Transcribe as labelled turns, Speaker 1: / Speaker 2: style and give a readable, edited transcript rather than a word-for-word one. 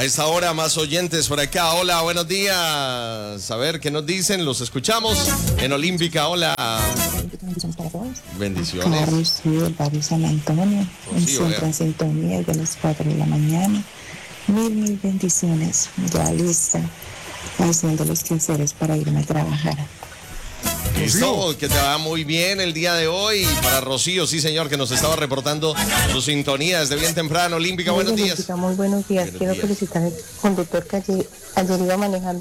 Speaker 1: A esta hora más oyentes por acá. Hola, buenos días. A ver qué nos dicen. Los escuchamos en Olímpica. Hola.
Speaker 2: Bendiciones para todos.
Speaker 1: Bendiciones.
Speaker 2: Carlos, sí, del barrio San Antonio. En sintonía de las 4 de la mañana. Mil bendiciones. Ya lista, haciendo los quehaceres para irme a trabajar.
Speaker 1: Listo, que te va muy bien el día de hoy. Y para Rocío, sí señor, que nos estaba reportando su sintonía desde bien temprano. Olímpica, buenos días.
Speaker 2: Muy buenos días. Quiero felicitar al conductor que ayer iba manejando